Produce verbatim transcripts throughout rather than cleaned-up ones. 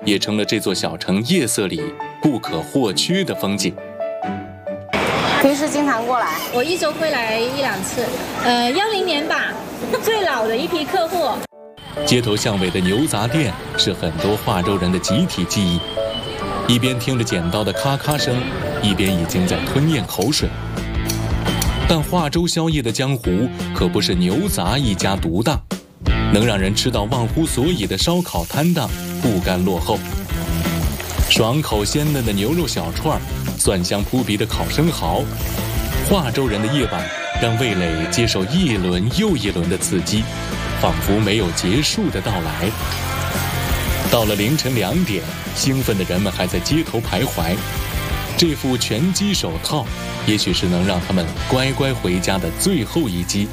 也成了这座小城夜色里不可或缺的风景。 平时经常过来， 我一周会来一两次，呃，幺零年吧，最老的一批客户。 街头巷尾的牛杂店是很多化州人的集体记忆，一边听着剪刀的咔咔声，一边已经在吞咽口水。但化州宵夜的江湖可不是牛杂一家独大，能让人吃到忘乎所以的烧烤摊档不甘落后。爽口鲜嫩的牛肉小串，蒜香扑鼻的烤生蚝，化州人的夜晚让味蕾接受一轮又一轮的刺激，仿佛没有结束的到来。到了凌晨两点，兴奋的人们还在街头徘徊。这副拳击手套，也许是能让他们乖乖回家的最后一击。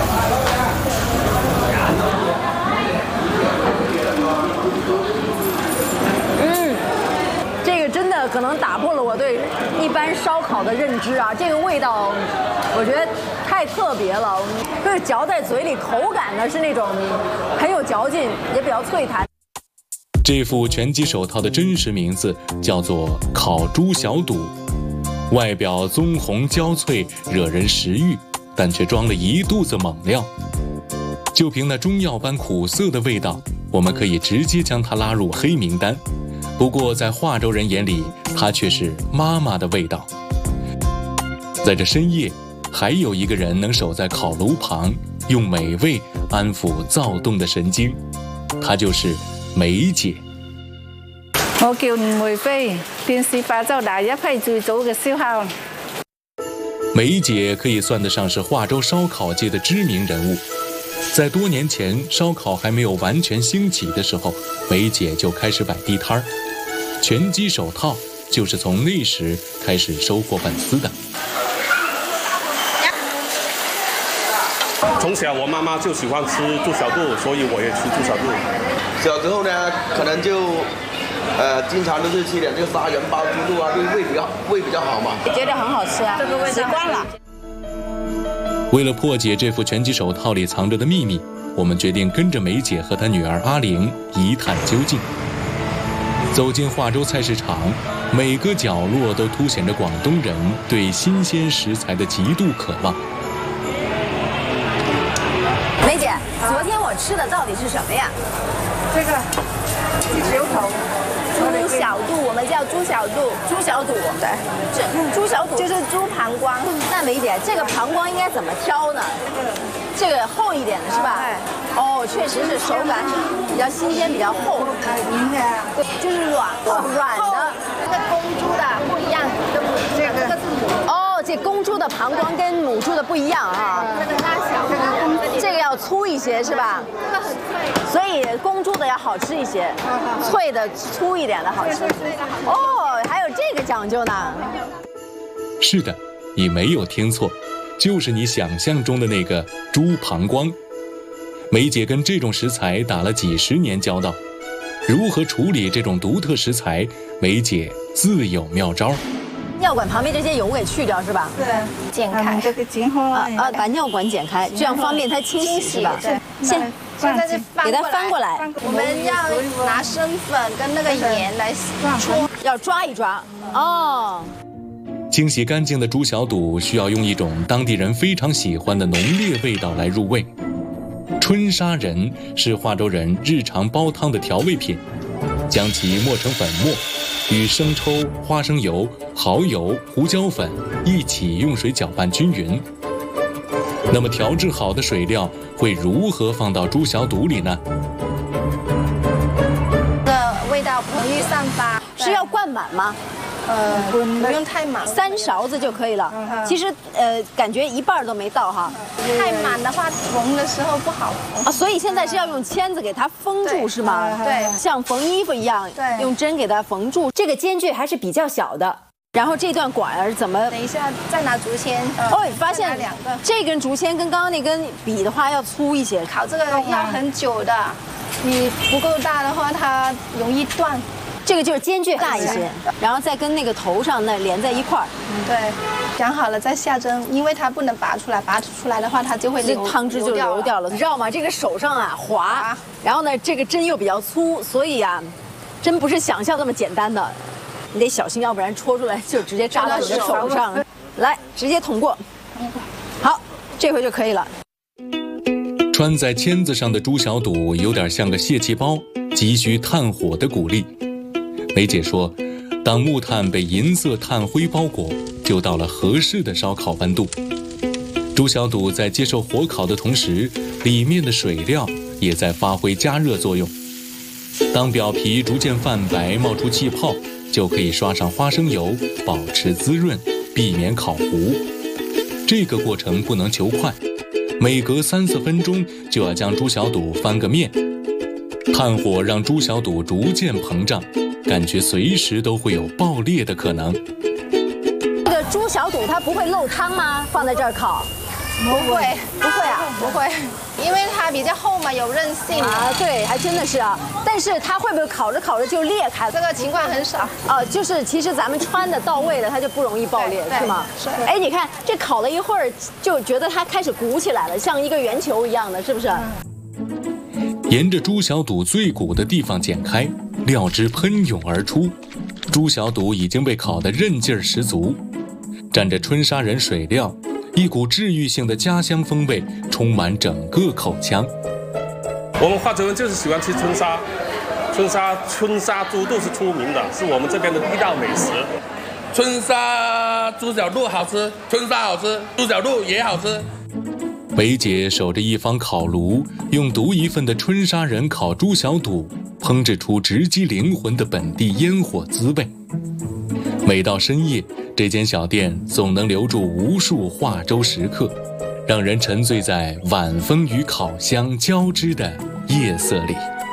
嗯，这个真的可能打破了我对一般烧烤的认知啊！这个味道，我觉得太特别了，就是嚼在嘴里，口感呢是那种很有嚼劲，也比较脆弹。 这副拳击手套的真实名字叫做烤猪小肚，外表棕红焦脆，惹人食欲，但却装了一肚子猛料。就凭那中药般苦涩的味道，我们可以直接将它拉入黑名单。不过在化州人眼里，它却是妈妈的味道。在这深夜，还有一个人能守在烤炉旁，用美味安抚躁动的神经，她就是梅姐。 我叫吳梅飛，便是化州第一批最早嘅燒烤。 梅姐可以算得上是化州烧烤界的知名人物。在多年前烧烤还没有完全兴起的时候，梅姐就开始摆地摊儿，拳击手套就是从那时开始收获粉丝的。 从小我妈妈就喜欢吃猪小肚，所以我也吃猪小肚。 小时候呢，可能就呃经常都是吃点这个杀人包猪肚啊，对胃比较胃比较好嘛。 觉得很好吃啊，这个味道习惯了。 为了破解这副拳击手套里藏着的秘密，我们决定跟着梅姐和她女儿阿玲一探究竟。走进化州菜市场，每个角落都凸显着广东人对新鲜食材的极度渴望。 梅姐，昨天我吃的到底是什么呀？ 这个小頭， 猪小肚，我们叫猪小肚，猪小肚，对，这猪小肚就是猪膀胱。那梅姐，这个膀胱应该怎么挑呢？这个厚一点的是吧？哦，确实是手感比较新鲜，比较厚，就是软软的。 这个公猪的不一样，跟母猪的这个是母。 哦，这公猪的膀胱跟母猪的不一样啊。 这个大小，这个公这个要粗一些是吧？ 这个很脆， 所以公猪的要好吃一些，脆的粗一点的好吃。哦，还有这个讲究呢。 是的，你没有听错，就是你想象中的那个猪膀胱。梅姐跟这种食材打了几十年交道，如何处理这种独特食材，梅姐自有妙招。 尿管旁边这些油给去掉是吧？ 对， 剪开， 这个剪开啊啊，把尿管剪开，这样方便它清洗是吧？ 对， 先现在是给它翻过来， 我们要拿生粉跟那个盐来搓， 要抓一抓。哦。 清洗干净的猪小肚需要用一种当地人非常喜欢的浓烈味道来入味。春砂仁是化州人日常煲汤的调味品，将其磨成粉末，与生抽、花生油、蚝油、胡椒粉一起用水搅拌均匀。那么调制好的水料会如何放到猪小肚里呢？ 这味道浓郁散发， 是要灌满吗？ 呃，不用太满， 三勺子就可以了。其实呃，感觉一半都没到哈。 太满的话缝的时候不好啊，所以现在是要用签子给它封住是吗？ 对， 像缝衣服一样， 对， 用针给它缝住。这个间距还是比较小的。然后这段管儿怎么？ 等一下再拿竹签。 哦，你发现两个， 这根竹签跟刚刚那根比的话要粗一些。 烤这个要很久的，你不够大的话它容易断。 这个就是间距大一些，然后再跟那个头上那连在一块儿。 对，讲好了再下针，因为它不能拔出来，拔出来的话它就会流， 汤汁就流掉了。你知道吗？这个手上啊滑，然后呢这个针又比较粗，所以啊， 真不是想象那么简单的，你得小心，要不然戳出来就直接扎到你的手上。来，直接捅过。好，这回就可以了。 穿在签子上的猪小肚有点像个泄气包，急需炭火的鼓励。梅姐说，当木炭被银色炭灰包裹，就到了合适的烧烤温度。猪小肚在接受火烤的同时，里面的水料也在发挥加热作用。当表皮逐渐泛白，冒出气泡，就可以刷上花生油，保持滋润，避免烤糊。这个过程不能求快，每隔三四分钟就要将猪小肚翻个面。炭火让猪小肚逐渐膨胀，感觉随时都会有爆裂的可能。 这个猪小肚它不会漏汤吗？放在这儿烤？ 不会， 不会啊， 不会，因为它比较厚嘛，有韧性啊。对，还真的是啊。但是它会不会烤着烤着就裂开？ 这个情况很少。 哦，就是其实咱们穿的到位了，它就不容易爆裂，是吗？ 是。 哎，你看这烤了一会儿，就觉得它开始鼓起来了，像一个圆球一样的，是不是？ 沿着猪小肚最鼓的地方剪开，料汁喷涌而出，猪小肚已经被烤得韧劲儿十足，蘸着春沙人水料。一股治愈性的家乡风味充满整个口腔。 我们华州人就是喜欢吃春沙，春沙春沙猪肚是出名的，是我们这边的一道美食。 春沙猪小肚好吃，春沙好吃，猪小肚也好吃。 梅姐守着一方烤炉，用独一份的春沙人烤猪小肚，烹制出直击灵魂的本地烟火滋味。每到深夜，这间小店总能留住无数华州食客，让人沉醉在晚风与烤香交织的夜色里。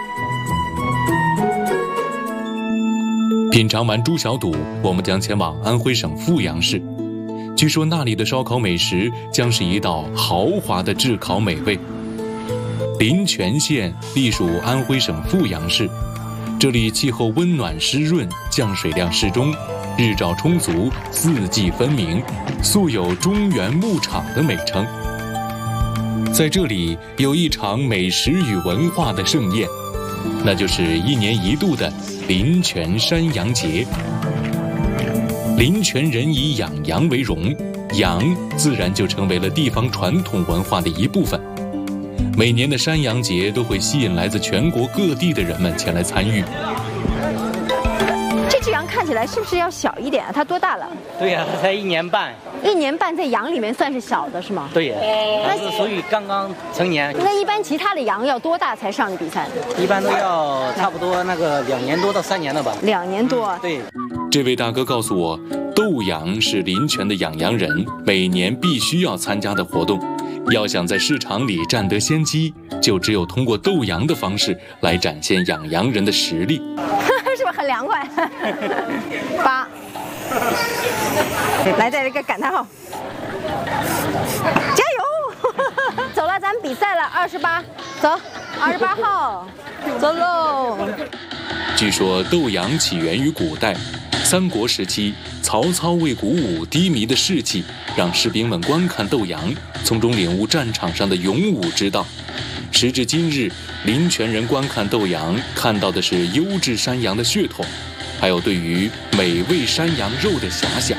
品尝完猪小肚，我们将前往安徽省阜阳市。据说那里的烧烤美食将是一道豪华的炙烤美味。临泉县隶属安徽省阜阳市，这里气候温暖湿润，降水量适中，日照充足，四季分明，素有中原牧场的美称。在这里有一场美食与文化的盛宴，那就是一年一度的临泉山羊节。临泉人以养羊为荣，羊自然就成为了地方传统文化的一部分。每年的山羊节都会吸引来自全国各地的人们前来参与。 这只羊看起来是不是要小一点啊？它多大了？ 对呀、啊，它才一年半。 一年半在羊里面算是小的，是吗？ 对呀、啊，它是属于刚刚成年。 那一般其他的羊要多大才上的比赛？ 一般都要差不多那个两年多到三年了吧。 两年多、 嗯。对。 这位大哥告诉我，斗羊是临泉的养羊人每年必须要参加的活动。要想在市场里占得先机，就只有通过斗羊的方式来展现养羊人的实力。 是不是很凉快？八，来再来个感叹号，加油！走了，咱们比赛了，二十八，走，二十八号，走喽。 据说斗羊起源于古代。三国时期，曹操为鼓舞低迷的士气，让士兵们观看斗羊，从中领悟战场上的勇武之道。时至今日，临泉人观看斗羊，看到的是优质山羊的血统，还有对于美味山羊肉的遐想。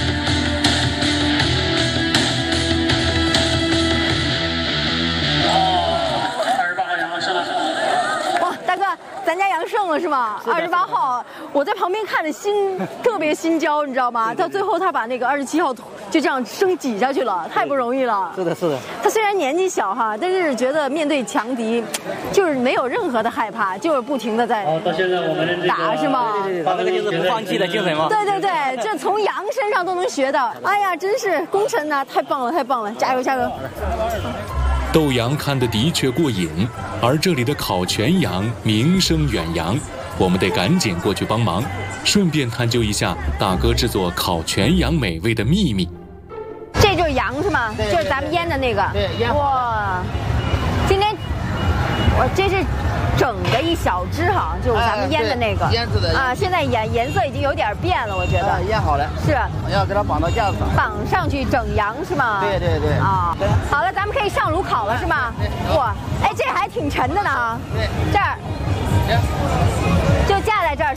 咱家羊胜了是吗？二十八号，我在旁边看着心特别心焦，你知道吗？到最后他把那个二十七号就这样生挤下去了，太不容易了。 是的，是的。 他虽然年纪小哈，但是觉得面对强敌，就是没有任何的害怕，就是不停的在到现在我们打是吗？ 对对对，这个就是不放弃的精神吗？ 对对对，这从羊身上都能学到。哎呀，真是功臣呐，太棒了，太棒了，加油加油！ 斗羊看得的确过瘾，而这里的烤全羊名声远扬，我们得赶紧过去帮忙，顺便探究一下大哥制作烤全羊美味的秘密。 这就是羊是吗？就是咱们腌的那个。 对，腌。 哇，今天我这是整的一小只哈，就是咱们腌的那个。 腌制的。 啊，现在颜颜色已经有点变了，我觉得。 腌好了。 是。 要给它绑到架子上。 绑上去整羊是吗？ 对对对。 啊，好了，咱们可以上炉烤了是吗？哇，哎，这还挺沉的呢。 对。 这儿。就架在在这儿